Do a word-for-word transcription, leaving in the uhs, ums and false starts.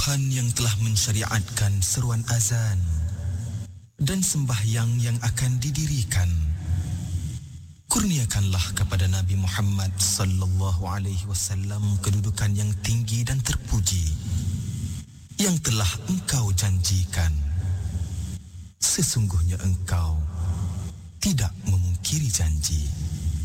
Tuhan yang telah mensyariatkan seruan azan dan sembahyang yang akan didirikan, kurniakanlah kepada Nabi Muhammad sallallahu alaihi wasallam kedudukan yang tinggi dan terpuji yang telah engkau janjikan. Sesungguhnya engkau tidak memungkiri janji.